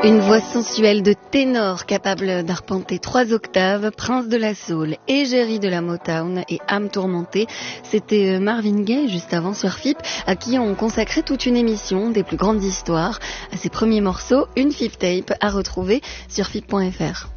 Une voix sensuelle de ténor capable d'arpenter 3 octaves, prince de la soul, égérie de la Motown et âme tourmentée. C'était Marvin Gaye juste avant sur FIP, à qui on consacrait toute une émission des plus grandes histoires. À ses premiers morceaux, une FIP tape à retrouver sur FIP.fr.